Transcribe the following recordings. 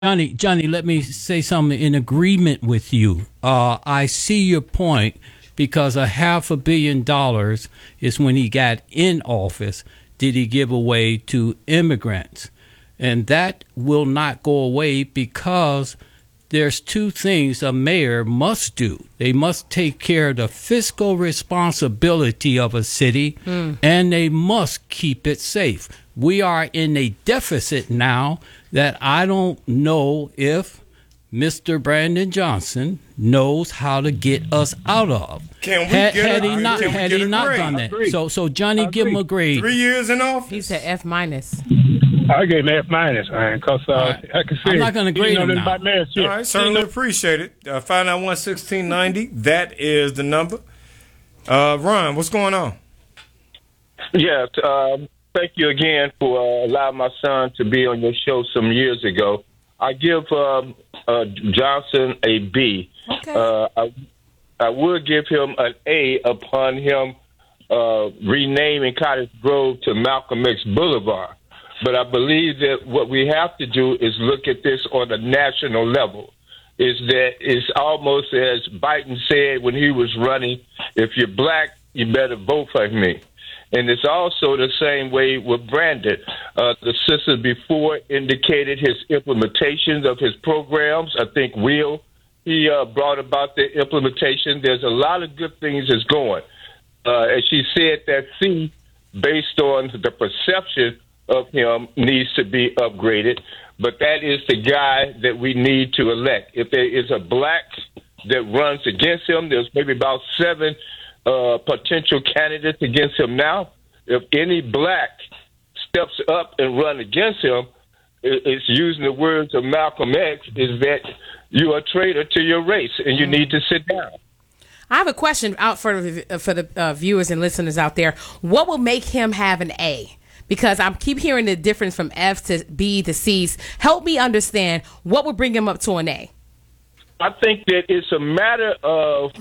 Johnny, let me say something in agreement with you. I see your point because $500 million is when he got in office, did he give away to immigrants? And that will not go away because there's two things a mayor must do. They must take care of the fiscal responsibility of a city, and they must keep it safe. We are in a deficit now that I don't know if Mr. Brandon Johnson knows how to get us out of. Had he not done that. So Johnny, give him a grade. 3 years in office? He said F minus. I gave an F minus, man, because I can see. I'm not going to grade him now. All right, certainly appreciate it. 591-1690, that is the number. Ron, what's going on? Yes, thank you again for allowing my son to be on your show some years ago. I give Johnson a B. Okay. I would give him an A upon him renaming Cottage Grove to Malcolm X Boulevard. But I believe that what we have to do is look at this on a national level. It's almost as Biden said when he was running, if you're black, you better vote for me. And it's also the same way with Brandon. The sister before indicated his implementations of his programs. I think he brought about the implementation. There's a lot of good things that's going. As she said, that C, based on the perception of him, needs to be upgraded. But that is the guy that we need to elect. If there is a black that runs against him, there's maybe about 7 potential candidates against him now. If any black steps up and run against him, it's using the words of Malcolm X, is that you're a traitor to your race and you need to sit down. I have a question out for the viewers and listeners out there. What will make him have an A? Because I keep hearing the difference from F to B to C's. Help me understand what would bring him up to an A. I think that it's a matter of,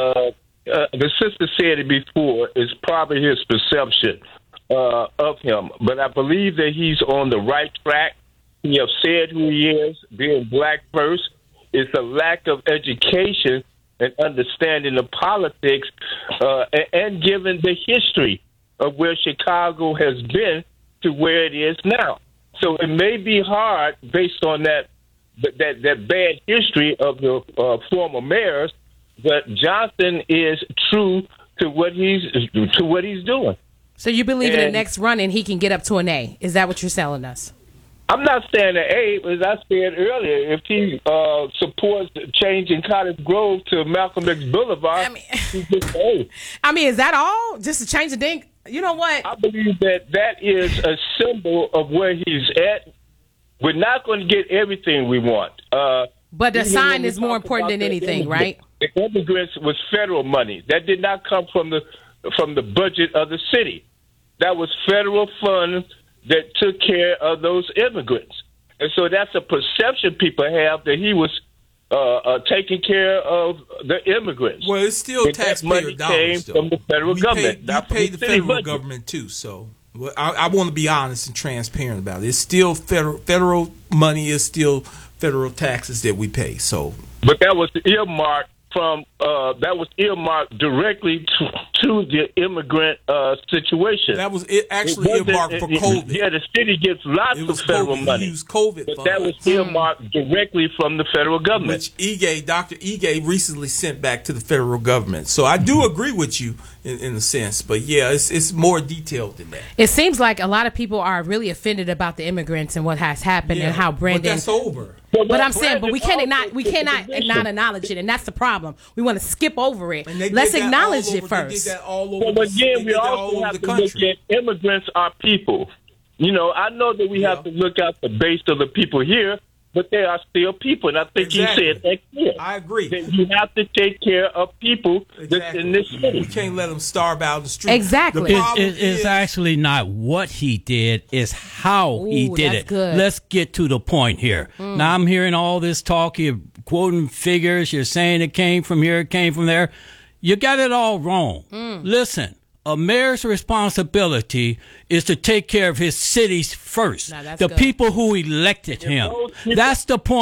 the sister said it before, it's probably his perception of him. But I believe that he's on the right track. He has said who he is, being black first. It's a lack of education and understanding of politics and given the history of where Chicago has been to where it is now. So it may be hard based on that bad history of the former mayors, but Johnson is true to what he's doing. So you believe in the next run and he can get up to an A? Is that what you're selling us? I'm not saying an A, as I said earlier. If he supports changing Cottage Grove to Malcolm X Boulevard, he's just an A. I mean, is that all? Just to change the thing? You know what? I believe that is a symbol of where he's at. We're not going to get everything we want. But the sign is more important than anything, right? The immigrants was federal money. That did not come from the budget of the city. That was federal funds that took care of those immigrants. And so that's a perception people have that he was taking care of the immigrants. Well, it's still taxpayer dollars, came from the federal government. We pay the federal government, too. So I want to be honest and transparent about it. It's still federal money is still federal taxes that we pay. So, but that was earmarked directly to the immigrant situation. That was actually earmarked for COVID. Yeah, the city gets lots of federal money. Used COVID but funds. that was earmarked directly from the federal government. Which Dr. Ige recently sent back to the federal government. So I do agree with you in a sense. But yeah, it's more detailed than that. It seems like a lot of people are really offended about the immigrants and what has happened and how Brandon. But that's over. But I'm saying, but we cannot not acknowledge it, and that's the problem. We want to skip over it. Let's acknowledge it first. But again, we also have to look at immigrants are people. You know, I know that we have to look at the base of the people here, but they are still people, and I think he said that clear. I agree. That you have to take care of people that's in this city. We can't let them starve out in the street. Exactly. It's actually not what he did, it's how he did it. Good. Let's get to the point here. Now, I'm hearing all this talk. You're quoting figures. You're saying it came from here, it came from there. You got it all wrong. Listen, a mayor's responsibility is to take care of his cities first. Now, that's the good. people who elected him. That's the point.